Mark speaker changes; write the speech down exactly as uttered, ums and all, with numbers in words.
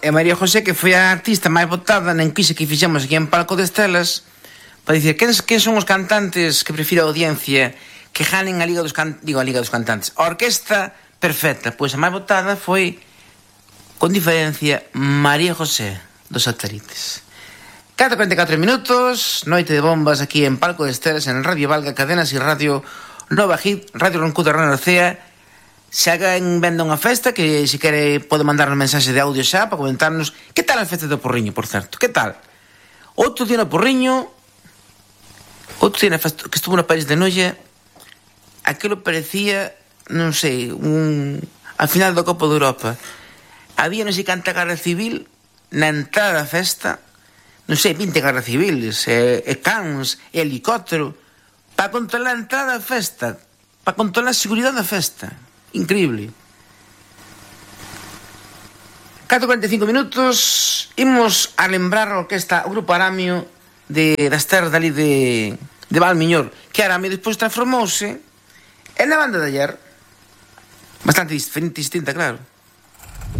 Speaker 1: E María José, que foi a artista máis votada na enquisa que fixemos aquí en Palco de Estelas, para dicir, quen, quen son os cantantes que prefira a audiencia que ganen a Liga dos Cantantes, digo, a Liga dos Cantantes, a orquesta perfecta? Pois a máis votada foi, con diferencia, María José, dos Satélites. catro e cuarenta e catro minutos, noite de bombas aquí en Palco de Estelas, en Radio Valga, Cadenas e Radio Nova Hit, Radio Roncuda, Radio Nocea. Se alguén vende unha festa, que se quere pode mandar un mensaxe de audio xa para comentarnos que tal a festa do Porriño, por certo, que tal? Outro día no Porriño, outro día na festa, que estuvo no País de Noia, aquilo parecía, non sei, un, a final da Copa de Europa. Había non sei canta garra civil na entrada da festa, non sei, vinte garra civiles, e, e cans, e helicóptero, para controlar a entrada da festa, para controlar a seguridade da festa. Increíble. catro e cuarenta e cinco minutos. Imos a lembrar o que está o Grupo Aramio de, das terras dali de, de Valmiñor, que Aramio despois transformouse en a banda de ayer, bastante diferente, distinta, claro.